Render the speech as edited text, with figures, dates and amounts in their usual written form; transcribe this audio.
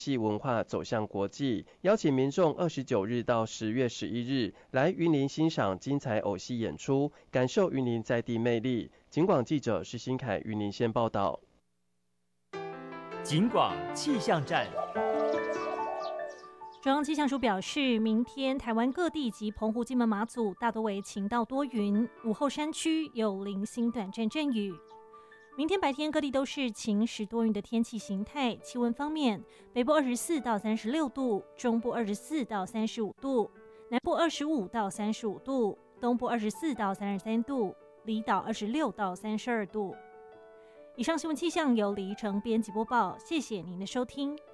戏文化走向国际，邀请民众29日到10月11日来云林欣赏精彩偶戏演出，感受云林在地魅力。警广记者施新凯云林县报道。 警广气象站。 中央气象署表示，明天台湾各地及澎湖、金门、马祖大多为晴到多云，午后山区有零星短暂阵雨。明天白天各地都是晴时多云的天气形态。气温方面，北部24到36度，中部24到35度，南部25到35度，东部24到33度，离岛26到32度。以上新闻气象由李怡诚编辑播报，谢谢您的收听。